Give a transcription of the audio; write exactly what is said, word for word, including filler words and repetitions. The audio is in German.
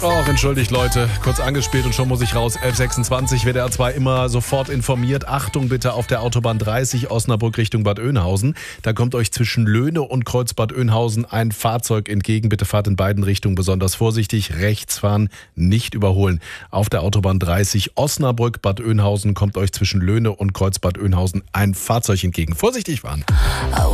Och, entschuldigt Leute, kurz angespielt und schon muss ich raus. elf sechsundzwanzig W D R zwei immer sofort informiert. Achtung bitte auf der Autobahn dreißig Osnabrück Richtung Bad Oeynhausen. Da kommt euch zwischen Löhne und Kreuzbad Oeynhausen ein Fahrzeug entgegen. Bitte fahrt in beiden Richtungen besonders vorsichtig. Rechts fahren, nicht überholen. Auf der Autobahn dreißig Osnabrück Bad Oeynhausen kommt euch zwischen Löhne und Kreuzbad Oeynhausen ein Fahrzeug entgegen. Vorsichtig fahren.